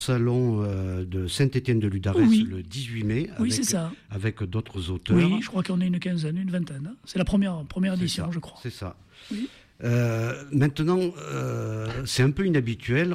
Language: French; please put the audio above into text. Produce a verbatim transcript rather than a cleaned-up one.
salon euh, de Saint-Étienne-de-Ludarès oui. le dix-huit mai. Oui, avec, c'est ça. Avec d'autres auteurs. Oui, je crois qu'on est une quinzaine, une vingtaine. C'est la première, première édition, ça, je crois. C'est ça. Oui. Euh, maintenant, euh, c'est un peu inhabituel.